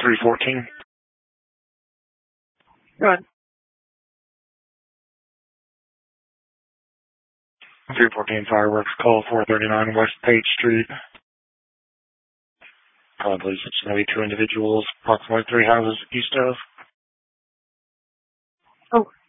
314. Go ahead. 314 fireworks, call 439 West Page Street. I believe it's going to be two individuals, approximately 3 houses east of. Oh,